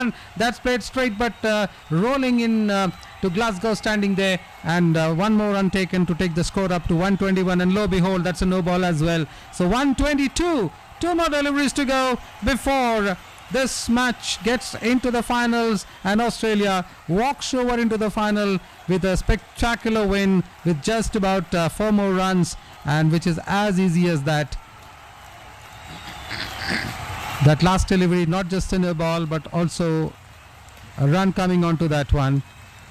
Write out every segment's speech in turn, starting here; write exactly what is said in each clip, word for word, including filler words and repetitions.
That's played straight but uh, rolling in uh, to Glasgow, standing there, and uh, one more run taken to take the score up to one twenty-one, and lo behold, that's a no ball as well. So one twenty-two, two more deliveries to go before this match gets into the finals, and Australia walks over into the final with a spectacular win with just about uh, four more runs, and which is as easy as that. That last delivery, not just in a ball but also a run coming onto that one.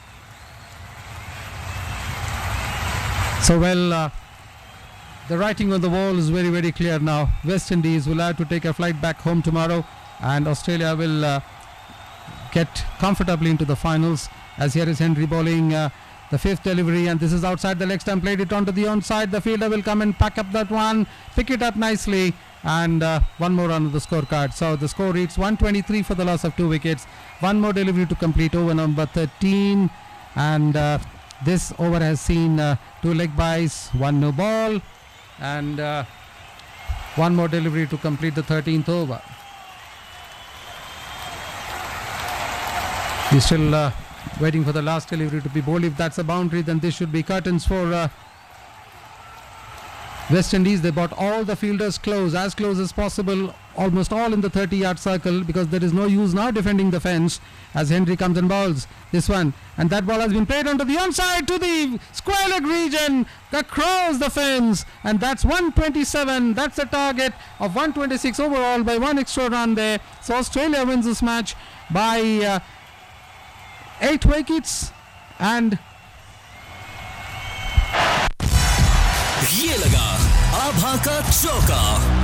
So well, uh, the writing on the wall is very very clear now. West Indies will have to take a flight back home tomorrow, and Australia will uh, get comfortably into the finals. As here is Henry bowling uh, the fifth delivery, and this is outside the leg stump, played it onto the onside. The fielder will come and pack up that one, pick it up nicely, and uh, one more run on the scorecard. So the score reads one twenty-three for the loss of two wickets. One more delivery to complete over number thirteen, and uh, this over has seen uh, two leg byes, one no ball, and uh, one more delivery to complete the thirteenth over. He's still uh, waiting for the last delivery to be bowled. If that's a boundary, then this should be curtains for uh, West Indies. They brought all the fielders close, as close as possible, almost all in the thirty yard circle, because there is no use now defending the fence as Henry comes and bowls this one, and that ball has been played onto the onside to the square leg region across the fence, and that's one twenty-seven. That's a target of one twenty-six overall by one extra run there. So Australia wins this match by uh, eight wickets, and ये लगा आभा का चौका।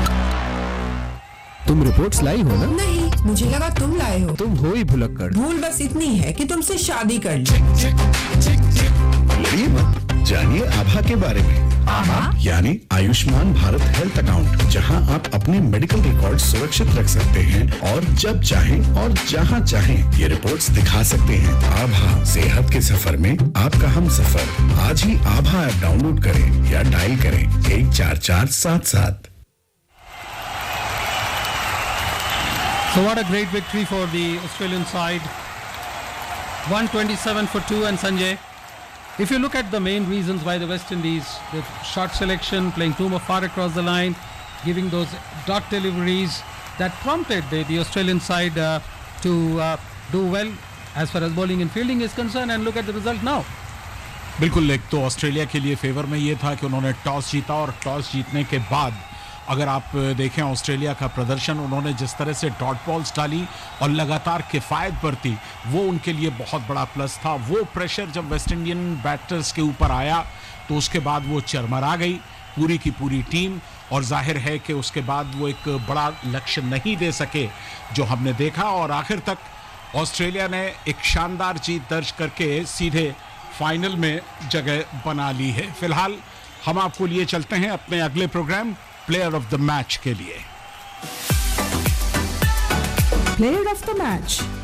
तुम reports लाई हो ना? नहीं, मुझे लगा तुम लाए हो। तुम हो ही भुलक्कड़। भूल बस इतनी है कि तुमसे शादी कर ली। लड़िए मत, जानिए आभा के बारे में। आभा यानी आयुष्मान भारत हेल्थ अकाउंट, जहां आप अपने मेडिकल रिकॉर्ड सुरक्षित रख सकते हैं और जब चाहें और जहां चाहें ये रिपोर्ट्स दिखा सकते हैं। आभा, सेहत के सफर में आपका हम सफर। आज ही आभा ऐप डाउनलोड करें या डायल करें एक चार चार सात सात। so what a great victory for the Australian side. one twenty-seven for two, and Sanjay, if you look at the main reasons why the West Indies, the short selection, playing too much far across the line, giving those dot deliveries, that prompted the, the Australian side uh, to uh, do well as far as bowling and fielding is concerned, and look at the result now. बिल्कुल, एक तो Australia के लिए favour में ये था कि उन्होंने टॉस जीता, और टॉस जीतने के बाद अगर आप देखें ऑस्ट्रेलिया का प्रदर्शन, उन्होंने जिस तरह से डॉट बॉल्स डाली और लगातार किफ़ायत बरती, वो उनके लिए बहुत बड़ा प्लस था। वो प्रेशर जब वेस्ट इंडियन बैटर्स के ऊपर आया तो उसके बाद वो चरमरा गई पूरी की पूरी टीम, और जाहिर है कि उसके बाद वो एक बड़ा लक्ष्य नहीं दे सके जो हमने देखा, और आखिर तक ऑस्ट्रेलिया ने एक शानदार जीत दर्ज करके सीधे फाइनल में जगह बना ली है। फिलहाल हम आपको लिए चलते हैं अपने अगले programme player of the match के लिए। Player of the match